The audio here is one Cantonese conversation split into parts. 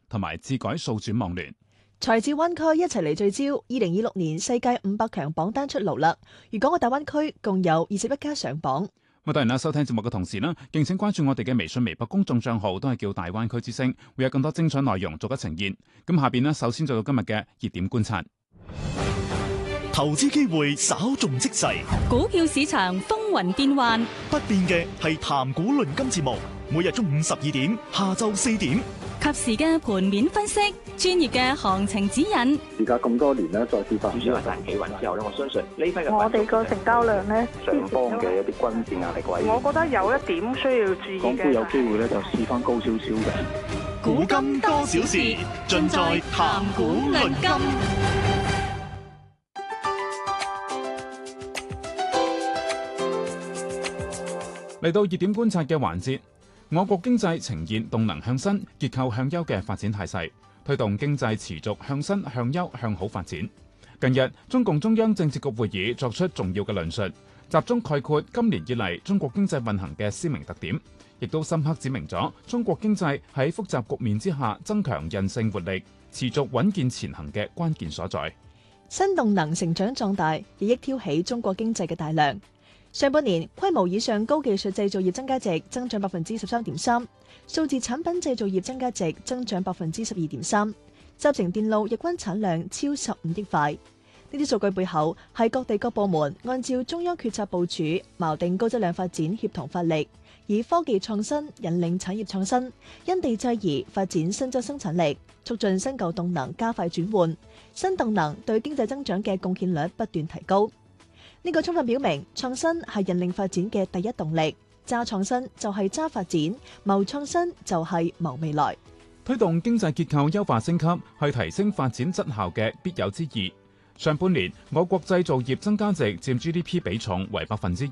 同埋智改數轉網聯。 財智灣區一齊嚟聚焦2026年世界500強榜單出爐啦！粵港澳大灣區共有21家上榜。 咁當然啦，收聽節目嘅同時呢，敬請關注我哋嘅微信、微博公眾賬號，都係叫大灣區之聲，會有更多精彩內容逐一呈現。咁下邊呢，首先做到今日嘅熱點觀察。 投資機會稍縱即逝， 股票市場風雲變幻， 不變嘅係談股論金節目，每日中午12點、下晝4點， 及時嘅盤面分析，專業嘅行情指引。 而家咁多年咧，再次發展主要係企穩之後咧，我相信呢批嘅我哋個成交量咧， 上方嘅一啲均線壓力位， 我覺得有一點需要注意嘅。 港股有機會咧就試翻高少少嘅。 古今多少事，盡在談股論金。 嚟到熱點觀察嘅環節，我國經濟呈現動能向新、結構向優嘅發展態勢，推動經濟持續向新、向優、向好發展。近日，中共中央政治局會議作出重要嘅論述，集中概括今年以嚟中國經濟運行嘅鮮明特點，亦都深刻指明咗中國經濟喺複雜局面之下增強韌性活力、持續穩健前行嘅關鍵所在。 新動能成長壯大，日益挑起中國經濟嘅大梁。上半年規模以上高技術製造業增加值增長13.3%，數字產品製造業增加值增長12.3%，集成電路日均產量超15億塊。呢啲數據背後係各地各部門按照中央決策部署，錨定高質量發展協同發力，以科技創新引領產業創新，因地制宜發展新增生產力，促進新舊動能加快轉換，新動能對經濟增長嘅貢獻率不斷提高。呢個充分表明創新係引領發展嘅第一動力，揸創新就係揸發展，謀創新就係謀未來。 推動經濟結構優化升級係提升發展質效嘅必有之義。上半年我國製造業增加值佔 GDP 比重為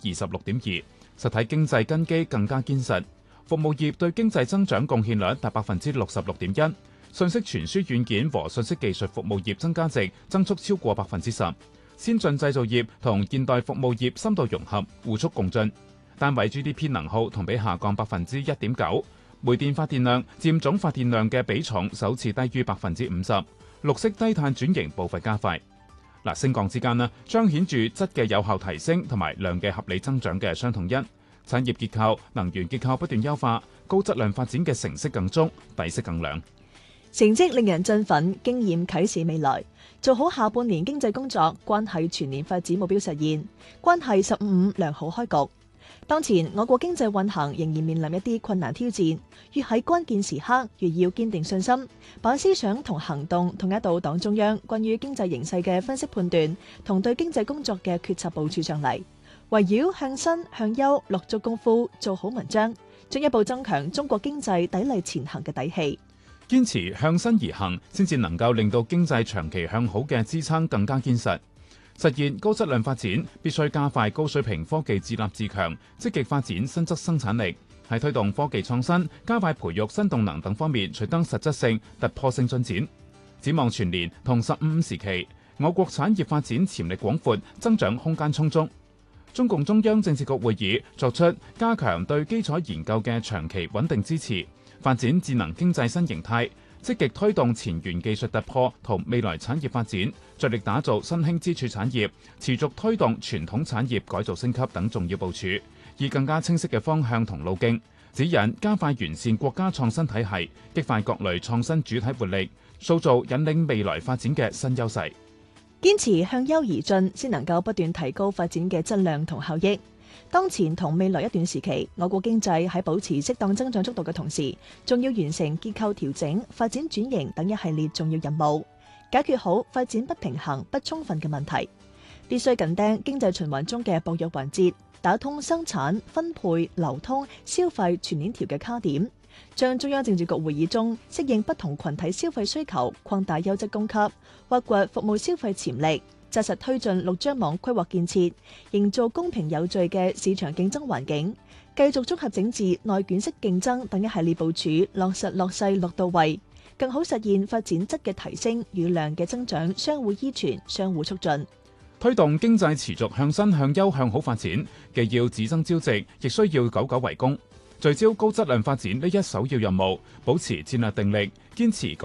26.2%，實體經濟根基更加堅實。服務業對經濟增長貢獻率達66.1%，信息傳輸軟件和信息技術服務業增加值增速超過10%。先進製造業同現代服務業深度融合，互促共進。單位 GDP 能耗同比下降1.9%，煤電發電量佔總發電量嘅比重首次低於50%，綠色低碳轉型步伐加快。升降之間呢，彰顯住質嘅有效提升同埋量嘅合理增長嘅相統一。產業結構、能源結構不斷優化，高質量發展嘅成色更足，底色更亮。 成績令人振奮，經驗啟示未來。做好下半年經濟工作，關係全年發展目標實現，關係15良好開局。當前我國經濟運行仍然面臨一啲困難挑戰，越喺關鍵時刻越要堅定信心，把思想同行動統一到黨中央關於經濟形勢嘅分析判斷同對經濟工作嘅決策部署上嚟，圍繞向新向優落足功夫，做好文章，進一步增強中國經濟砥礪前行嘅底氣。 堅持向新而行，先至能夠令到經濟長期向好嘅支撐更加堅實。實現高質量發展，必須加快高水平科技自立自強，積極發展新質生產力，喺推動科技創新、加快培育新動能等方面取得實質性、突破性進展。展望全年同15時期，我國產業發展潛力廣闊，增長空間充足。中共中央政治局會議作出加強對基礎研究嘅長期穩定支持，發展智能經濟新形態，積極推動前沿技術突破同未來產業發展，着力打造新興支柱產業，持續推動傳統產業改造升級等重要部署，以更加清晰嘅方向同路徑，指引加快完善國家創新體系，激發各類創新主體活力，塑造引領未來發展嘅新優勢。 堅持向優而進，先能夠不斷提高發展嘅質量同效益。當前同未來一段時期，我國經濟喺保持適當增長速度嘅同時，仲要完成結構調整、發展轉型等一系列重要任務，解決好發展不平衡、不充分嘅問題。必須緊盯經濟循環中嘅薄弱環節，打通生產、分配、流通、消費全鏈條嘅卡點，將中央政治局會議中適應不同群體消費需求、擴大優質供給、挖掘服務消費潛力，紮實推進陸張網規劃建設，營造公平有序嘅市場競爭環境，繼續綜合整治內卷式競爭等一系列部署，落實落細落到位，更好實現發展質嘅提升與量嘅增長相互依存、相互促進。 推動經濟持續向新向優向好發展，既要只爭朝夕，亦需要久久為功。聚焦高質量發展呢一首要任務，保持戰略定力，堅持改